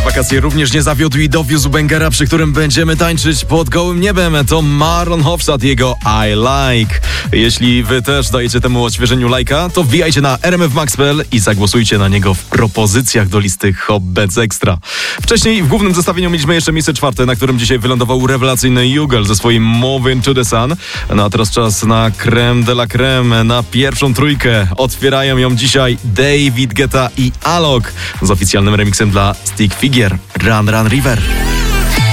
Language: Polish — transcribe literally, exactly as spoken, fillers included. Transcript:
wakacje również nie zawiódł i dowiózł bangera, przy którym będziemy tańczyć pod gołym niebem. To Marlon Hofstad, jego I Like. Jeśli wy też dajecie temu odświeżeniu lajka, to wbijajcie na r m f max kropka p l i zagłosujcie na niego w propozycjach do listy Hot Bets Extra. Wcześniej w głównym zestawieniu mieliśmy jeszcze miejsce czwarte, na którym dzisiaj wylądował rewelacyjny Jugel ze swoim Moving to the Sun. No a teraz czas na creme de la creme, na pierwszą trójkę. Otwierają ją dzisiaj David Guetta i Alok z oficjalnym remixem dla Stick Figure Run Run River.